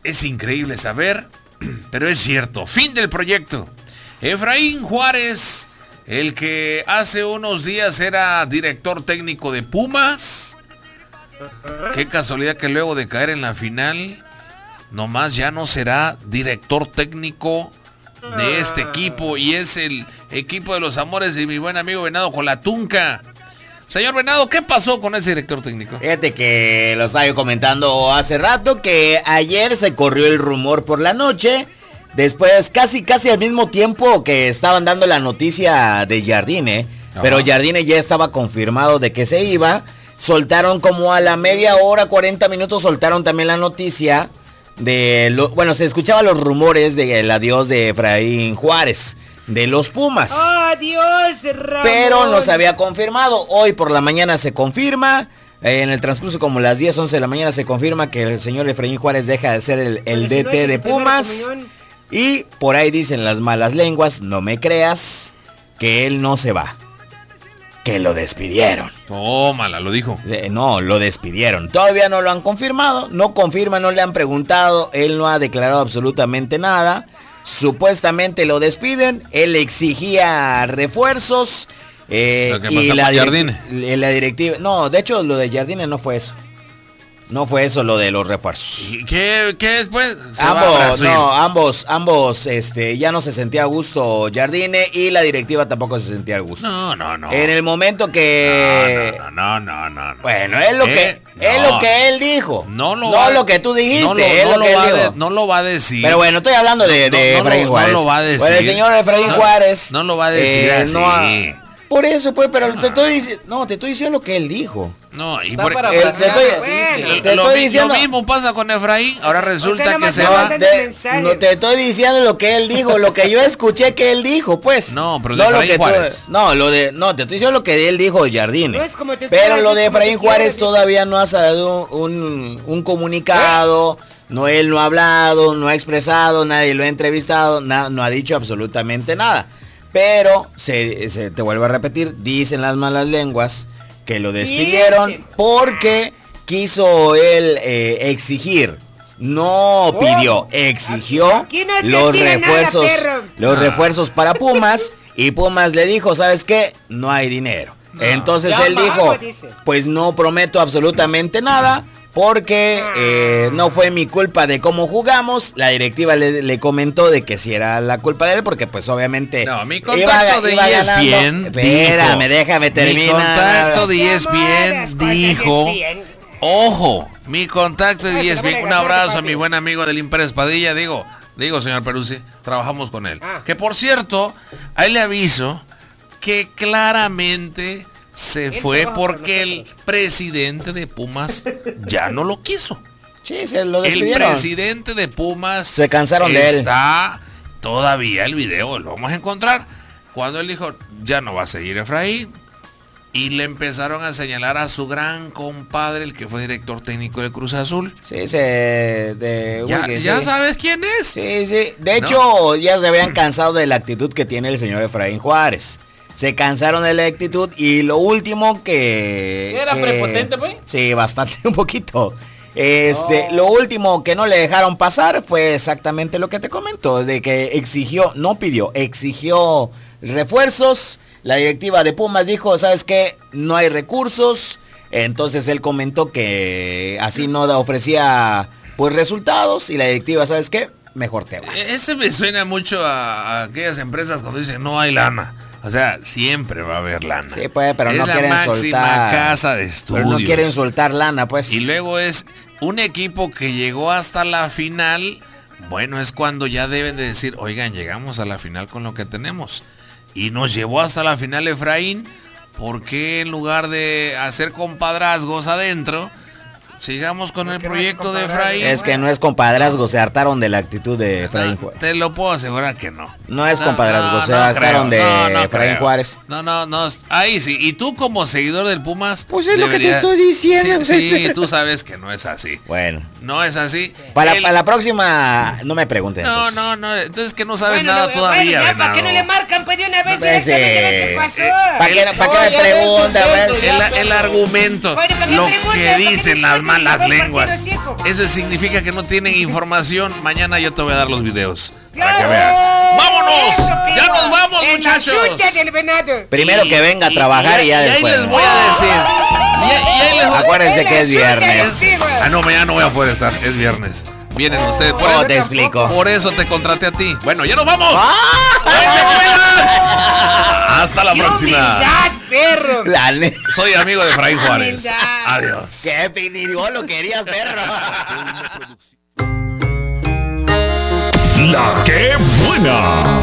Es increíble saber, pero es cierto. Fin del proyecto. Efraín Juárez, el que hace unos días era director técnico de Pumas. Qué casualidad que luego de caer en la final, nomás ya no será director técnico de este equipo. Y es el equipo de los amores de mi buen amigo Venado Colatunca. Señor Venado, ¿qué pasó con ese director técnico? Fíjate que lo estaba yo comentando hace rato, que ayer se corrió el rumor por la noche. Después, casi al mismo tiempo que estaban dando la noticia de Jardine, pero Jardine ya estaba confirmado de que se iba. Soltaron como a la media hora, 40 minutos, soltaron también la noticia de... se escuchaban los rumores del adiós de Efraín Juárez, de los Pumas. ¡Adiós, Ramón! Pero no se había confirmado. Hoy por la mañana se confirma. En el transcurso como las 10, 11 de la mañana se confirma que el señor Efraín Juárez deja de ser el DT de Pumas. Y por ahí dicen las malas lenguas, no me creas, que él no se va. Que lo despidieron. Tómala, lo dijo. No, lo despidieron. Todavía no lo han confirmado. No confirman, no le han preguntado. Él no ha declarado absolutamente nada. Supuestamente lo despiden. Él exigía refuerzos. Y la directiva. No, de hecho lo de Jardine no fue eso. No fue eso lo de los refuerzos. ¿Y qué después? Ambos, ya no se sentía a gusto Jardine y la directiva tampoco se sentía a gusto. No. En el momento que... No. Bueno, es lo que él dijo. No lo que tú dijiste, no lo va a decir. Pero bueno, estoy hablando de Efraín Juárez. No lo va a decir. Bueno, el señor Efraín Juárez... No lo va a decir así. Por eso, pues, pero te estoy diciendo lo que él dijo. No, y te estoy diciendo lo mismo pasa con Efraín. Ahora resulta que se va. No te estoy diciendo lo que él dijo, lo que yo escuché que él dijo, pues. No, pero de Efraín Juárez. Te estoy diciendo lo que él dijo de Jardine. Pero lo de Efraín Juárez todavía no ha salido un comunicado. No, él no ha hablado, no ha expresado, nadie lo ha entrevistado, no ha dicho absolutamente nada. Pero, te vuelvo a repetir, dicen las malas lenguas que lo despidieron porque quiso él exigir. No pidió, exigió los refuerzos para Pumas. Y Pumas le dijo, ¿sabes qué? No hay dinero. Entonces él dijo, pues no prometo absolutamente nada. Porque no fue mi culpa de cómo jugamos. La directiva le comentó de que si era la culpa de él, porque pues obviamente mi contacto de ESPN Espérame, déjame terminar. Mi contacto de ESPN dijo, ojo, mi contacto de ESPN, un abrazo a mi buen amigo del Imprés Padilla, digo señor Peruzzi, trabajamos con él. Que por cierto, ahí le aviso que claramente se fue porque el presidente de Pumas ya no lo quiso. Sí, se lo despidieron. El presidente de Pumas se cansaron de él. Está todavía el video, lo vamos a encontrar. Cuando él dijo, ya no va a seguir Efraín. Y le empezaron a señalar a su gran compadre, el que fue director técnico de Cruz Azul. Sí, ¿Ya sabes quién es? Sí. De hecho, ya se habían cansado de la actitud que tiene el señor Efraín Juárez. Se cansaron de la actitud y lo último que... ¿Era prepotente, pues? Sí, bastante, un poquito. Lo último que no le dejaron pasar fue exactamente lo que te comento, de que exigió refuerzos. La directiva de Pumas dijo, ¿sabes qué? No hay recursos. Entonces él comentó que así no ofrecía pues resultados y la directiva, ¿sabes qué? Mejor te vas. Ese me suena mucho a aquellas empresas cuando dicen no hay lana. O sea, siempre va a haber lana. Sí, pues, pero no quieren soltar. Es la máxima casa de estudios. Pero no quieren soltar lana, pues. Y luego es un equipo que llegó hasta la final. Bueno, es cuando ya deben de decir, oigan, llegamos a la final con lo que tenemos. Y nos llevó hasta la final Efraín. ¿Por qué en lugar de hacer compadrazgos adentro, sigamos con el proyecto de Efraín? Es que no es compadrazgo, se hartaron de la actitud de Efraín Juárez. Te lo puedo asegurar que no. No es compadrazgo, se hartaron de Efraín Juárez. No, ahí sí. Y tú como seguidor del Pumas... Pues es lo que te estoy diciendo. Sí, tú sabes que no es así. Bueno. No es así. Para la próxima, no me pregunten. No, entonces que no sabes nada todavía. Bueno, ya, ¿para qué no le marcan pues de una vez directamente lo que pasó? ¿Para qué me preguntan? El argumento. Bueno, ¿para lo que dicen las malas lenguas. Eso significa que no tienen información. Mañana yo te voy a dar los videos. Para que vean. ¡Vámonos! ¡Ya nos vamos, muchachos! Primero que venga a trabajar y ya después. Y ahí les voy a decir. Acuérdense que es viernes. No, ya no voy a poder estar. Es viernes. Vienen ustedes. ¿Cómo te explico? Por eso te contraté a ti. Bueno, ya nos vamos. ¡Ahí se cuidan! Hasta la próxima. Perro. Soy amigo de Efraín Juárez. Adiós. ¿Qué vos lo querías, perro? La que buena.